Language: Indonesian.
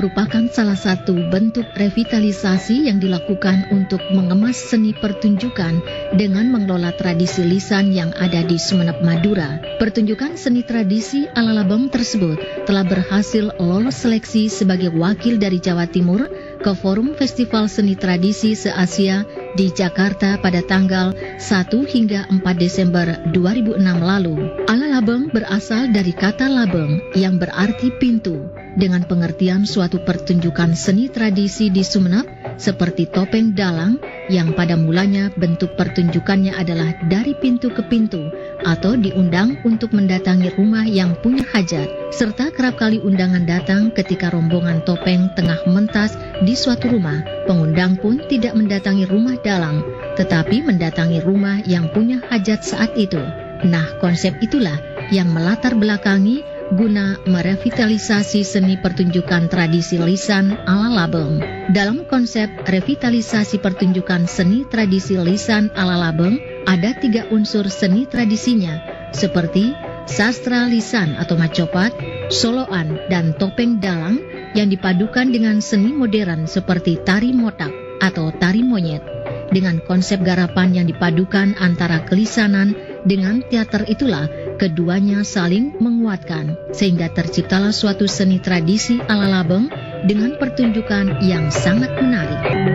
merupakan salah satu bentuk revitalisasi yang dilakukan untuk mengemas seni pertunjukan dengan mengelola tradisi lisan yang ada di Sumeneb, Madura. Pertunjukan seni tradisi ala Labong tersebut telah berhasil lolos seleksi sebagai wakil dari Jawa Timur ke Forum Festival Seni Tradisi Se-Asia di Jakarta pada tanggal 1 hingga 4 Desember 2006 lalu. Ala Labong berasal dari kata labeng yang berarti pintu, dengan pengertian suatu pertunjukan seni tradisi di Sumeneb seperti topeng dalang yang pada mulanya bentuk pertunjukannya adalah dari pintu ke pintu atau diundang untuk mendatangi rumah yang punya hajat, serta kerap kali undangan datang ketika rombongan topeng tengah mentas di suatu rumah. Pengundang pun tidak mendatangi rumah dalang, tetapi mendatangi rumah yang punya hajat saat itu. Nah, konsep itulah yang melatar belakangi guna merevitalisasi seni pertunjukan tradisi lisan ala Labeng. Dalam konsep revitalisasi pertunjukan seni tradisi lisan ala Labeng, ada 3 unsur seni tradisinya, seperti sastra lisan atau macopat, soloan, dan topeng dalang yang dipadukan dengan seni modern seperti tari motak atau tari monyet. Dengan konsep garapan yang dipadukan antara kelisanan dengan teater itulah keduanya saling menguatkan, sehingga terciptalah suatu seni tradisi ala Labeng dengan pertunjukan yang sangat menarik.